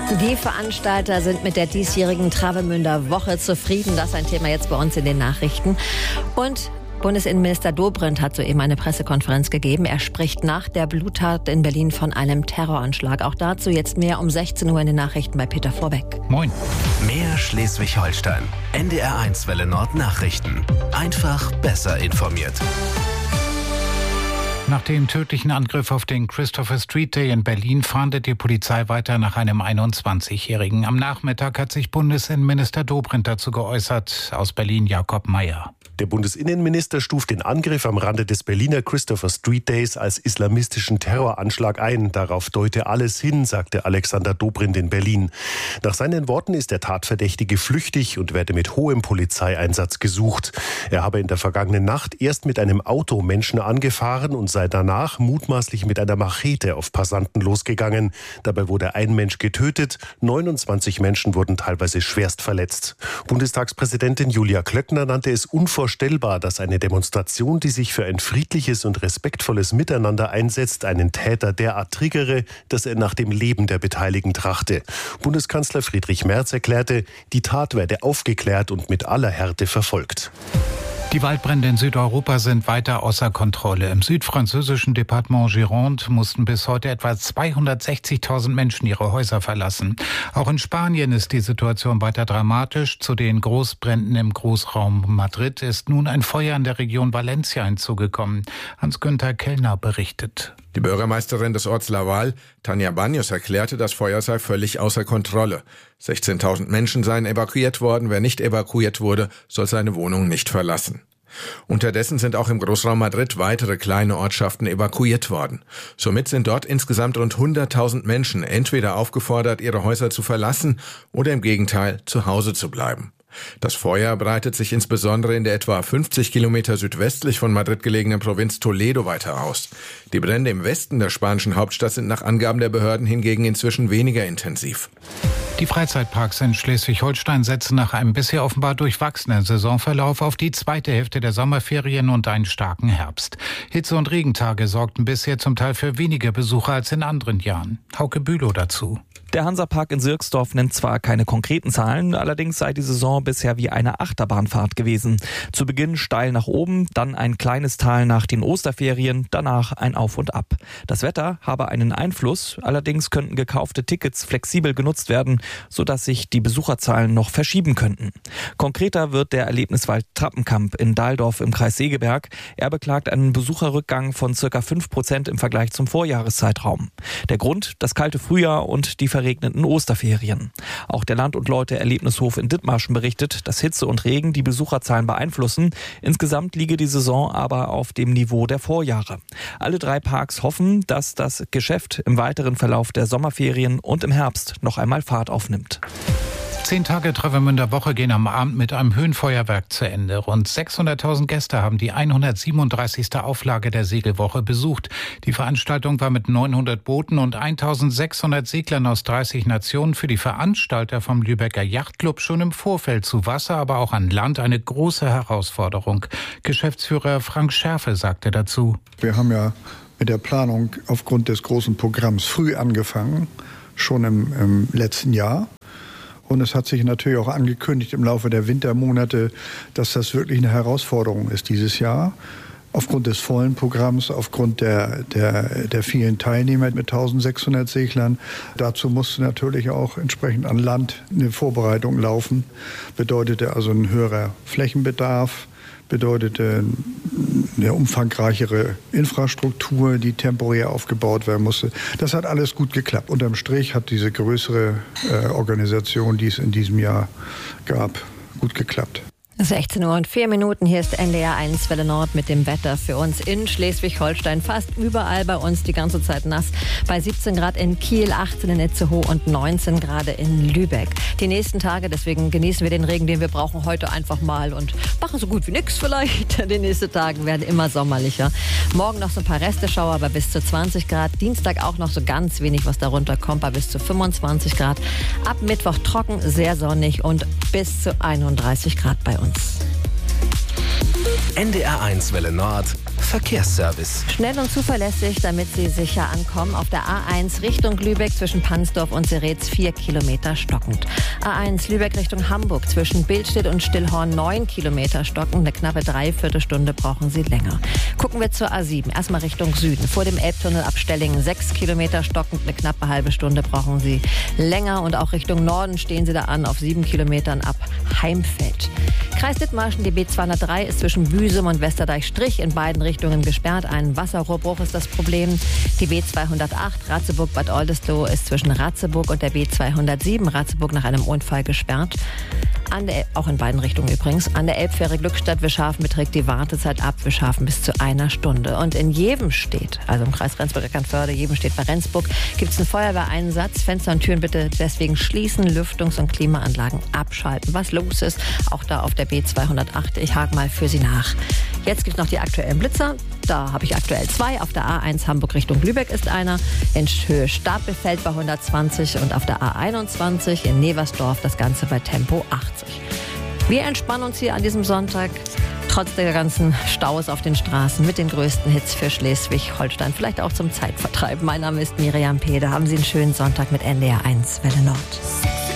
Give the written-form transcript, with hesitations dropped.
Die Veranstalter sind mit der diesjährigen Travemünder Woche zufrieden. Das ist ein Thema jetzt bei uns in den Nachrichten. Und Bundesinnenminister Dobrindt hat soeben eine Pressekonferenz gegeben. Er spricht nach der Bluttat in Berlin von einem Terroranschlag. Auch dazu jetzt mehr um 16 Uhr in den Nachrichten bei Peter Vorbeck. Moin. Mehr Schleswig-Holstein. NDR1 Welle Nord Nachrichten. Einfach besser informiert. Nach dem tödlichen Angriff auf den Christopher Street Day in Berlin fahndet die Polizei weiter nach einem 21-Jährigen. Am Nachmittag hat sich Bundesinnenminister Dobrindt dazu geäußert. Aus Berlin Jakob Mayer. Der Bundesinnenminister stuft den Angriff am Rande des Berliner Christopher Street Days als islamistischen Terroranschlag ein. Darauf deute alles hin, sagte Alexander Dobrindt in Berlin. Nach seinen Worten ist der Tatverdächtige flüchtig und werde mit hohem Polizeieinsatz gesucht. Er habe in der vergangenen Nacht erst mit einem Auto Menschen angefahren und sei danach mutmaßlich mit einer Machete auf Passanten losgegangen. Dabei wurde ein Mensch getötet, 29 Menschen wurden teilweise schwerst verletzt. Bundestagspräsidentin Julia Klöckner nannte es unvorstellbar, dass eine Demonstration, die sich für ein friedliches und respektvolles Miteinander einsetzt, einen Täter derart triggere, dass er nach dem Leben der Beteiligten trachte. Bundeskanzler Friedrich Merz erklärte, die Tat werde aufgeklärt und mit aller Härte verfolgt. Die Waldbrände in Südeuropa sind weiter außer Kontrolle. Im südfranzösischen Departement Gironde mussten bis heute etwa 260.000 Menschen ihre Häuser verlassen. Auch in Spanien ist die Situation weiter dramatisch. Zu den Großbränden im Großraum Madrid ist nun ein Feuer in der Region Valencia hinzugekommen. Hans-Günther Kellner berichtet. Die Bürgermeisterin des Orts Laval, Tania Baños, erklärte, das Feuer sei völlig außer Kontrolle. 16.000 Menschen seien evakuiert worden. Wer nicht evakuiert wurde, soll seine Wohnung nicht verlassen. Unterdessen sind auch im Großraum Madrid weitere kleine Ortschaften evakuiert worden. Somit sind dort insgesamt rund 100.000 Menschen entweder aufgefordert, ihre Häuser zu verlassen oder im Gegenteil zu Hause zu bleiben. Das Feuer breitet sich insbesondere in der etwa 50 Kilometer südwestlich von Madrid gelegenen Provinz Toledo weiter aus. Die Brände im Westen der spanischen Hauptstadt sind nach Angaben der Behörden hingegen inzwischen weniger intensiv. Die Freizeitparks in Schleswig-Holstein setzen nach einem bisher offenbar durchwachsenen Saisonverlauf auf die zweite Hälfte der Sommerferien und einen starken Herbst. Hitze- und Regentage sorgten bisher zum Teil für weniger Besucher als in anderen Jahren. Hauke Bülow dazu. Der Hansapark in Sirksdorf nennt zwar keine konkreten Zahlen, allerdings sei die Saison bisher wie eine Achterbahnfahrt gewesen. Zu Beginn steil nach oben, dann ein kleines Tal nach den Osterferien, danach ein Auf und Ab. Das Wetter habe einen Einfluss, allerdings könnten gekaufte Tickets flexibel genutzt werden, sodass sich die Besucherzahlen noch verschieben könnten. Konkreter wird der Erlebniswald Trappenkamp in Dahldorf im Kreis Segeberg. Er beklagt einen Besucherrückgang von ca. 5% im Vergleich zum Vorjahreszeitraum. Der Grund, das kalte Frühjahr und die verregneten Osterferien. Auch der Land- und Leute-Erlebnishof in Dithmarschen berichtet, dass Hitze und Regen die Besucherzahlen beeinflussen. Insgesamt liege die Saison aber auf dem Niveau der Vorjahre. Alle drei Parks hoffen, dass das Geschäft im weiteren Verlauf der Sommerferien und im Herbst noch einmal Fahrt aufnimmt. 10 Tage Travemünder Woche gehen am Abend mit einem Höhenfeuerwerk zu Ende. Rund 600.000 Gäste haben die 137. Auflage der Segelwoche besucht. Die Veranstaltung war mit 900 Booten und 1.600 Seglern aus 30 Nationen für die Veranstalter vom Lübecker Yachtclub schon im Vorfeld zu Wasser, aber auch an Land eine große Herausforderung. Geschäftsführer Frank Schärfe sagte dazu: Wir haben ja mit der Planung aufgrund des großen Programms früh angefangen, schon im letzten Jahr. Und es hat sich natürlich auch angekündigt im Laufe der Wintermonate, dass das wirklich eine Herausforderung ist dieses Jahr. Aufgrund des vollen Programms, aufgrund der vielen Teilnehmer mit 1600 Seglern. Dazu musste natürlich auch entsprechend an Land eine Vorbereitung laufen. Bedeutete also ein höherer Flächenbedarf, bedeutete eine umfangreichere Infrastruktur, die temporär aufgebaut werden musste. Das hat alles gut geklappt. Unterm Strich hat diese größere Organisation, die es in diesem Jahr gab, gut geklappt. 16:04 Uhr, hier ist NDR1 Welle Nord mit dem Wetter für uns in Schleswig-Holstein. Fast überall bei uns die ganze Zeit nass. Bei 17 Grad in Kiel, 18 in Itzehoe und 19 Grad in Lübeck. Die nächsten Tage, deswegen genießen wir den Regen, den wir brauchen, heute einfach mal und machen so gut wie nichts vielleicht. Die nächsten Tage werden immer sommerlicher. Morgen noch so ein paar Resteschauer bei bis zu 20 Grad. Dienstag auch noch so ganz wenig, was darunter kommt, bei bis zu 25 Grad. Ab Mittwoch trocken, sehr sonnig und bis zu 31 Grad bei uns. NDR1 Welle Nord Verkehrsservice. Schnell und zuverlässig, damit Sie sicher ankommen. Auf der A1 Richtung Lübeck zwischen Pansdorf und Seretz 4 Kilometer stockend. A1 Lübeck Richtung Hamburg zwischen Bildstedt und Stillhorn 9 Kilometer stockend. Eine knappe Dreiviertelstunde brauchen Sie länger. Gucken wir zur A7. Erstmal Richtung Süden. Vor dem Elbtunnel ab Stellingen 6 Kilometer stockend. Eine knappe halbe Stunde brauchen Sie länger. Und auch Richtung Norden stehen Sie da an auf 7 Kilometern ab Heimfeld. Kreis Dithmarschen, die B203 ist zwischen Büsum und Westerdeich-Strich in beiden Richtungen gesperrt. Ein Wasserrohrbruch ist das Problem. Die B208 Ratzeburg-Bad Oldesloe ist zwischen Ratzeburg und der B207 Ratzeburg nach einem Unfall gesperrt. Auch in beiden Richtungen übrigens. An der Elbfähre Glückstadt-Wischhafen beträgt die Wartezeit ab Wischhafen bis zu 1 Stunde. Und in Jevenstedt, also im Kreis Rendsburg-Eckernförde, Jevenstedt bei Rendsburg, gibt es einen Feuerwehreinsatz. Fenster und Türen bitte deswegen schließen, Lüftungs- und Klimaanlagen abschalten. Was los ist, auch da auf der B208. Ich hake mal für Sie nach. Jetzt gibt es noch die aktuellen Blitzer. Da habe ich aktuell 2. Auf der A1 Hamburg Richtung Lübeck ist einer. In Höhe Stapelfeld bei 120 und auf der A21 in Neversdorf das Ganze bei Tempo 80. Wir entspannen uns hier an diesem Sonntag, trotz der ganzen Staus auf den Straßen, mit den größten Hits für Schleswig-Holstein. Vielleicht auch zum Zeitvertreib. Mein Name ist Miriam Pede. Haben Sie einen schönen Sonntag mit NDR 1 Welle Nord.